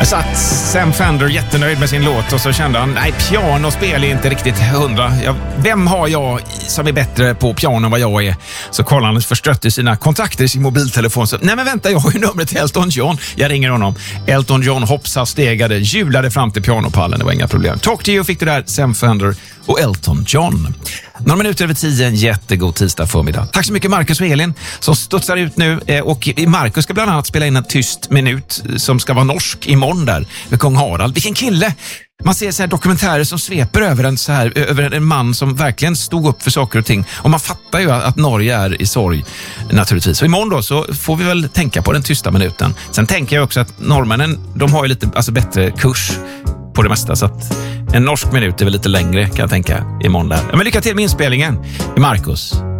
Så att Sam Fender jättenöjd med sin låt och så kände han, nej, pianospel är inte riktigt 100. Vem har jag som är bättre på piano än vad jag är? Så kollade han förstrött i sina kontakter i sin mobiltelefon. Så, nej men vänta, jag har ju numret till Elton John. Jag ringer honom. Elton John hoppsade, stegade, hjulade fram till pianopallen. Det var inga problem. Talk to you fick du där, Sam Fender och Elton John. Några minuter över 10, en jättegod tisdag förmiddag. Tack så mycket Marcus och Elin som studsar ut nu. Och Marcus ska bland annat spela in en tyst minut som ska vara norsk imorgon där med kung Harald. Vilken kille! Man ser så här dokumentärer som sveper över en, så här, över en man som verkligen stod upp för saker och ting. Och man fattar ju att Norge är i sorg naturligtvis. Och imorgon då så får vi väl tänka på den tysta minuten. Sen tänker jag också att norrmännen, de har ju lite bättre kurs på det mesta. Så att en norsk minut är väl lite längre kan jag tänka imorgon där. Men lycka till med inspelningen i Marcus.